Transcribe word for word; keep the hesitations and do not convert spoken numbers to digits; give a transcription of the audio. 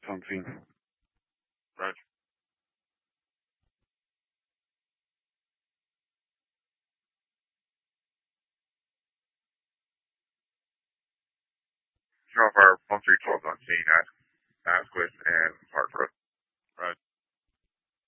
something. Right. Some of our monthly clubs on scene at Asquith and Hartford.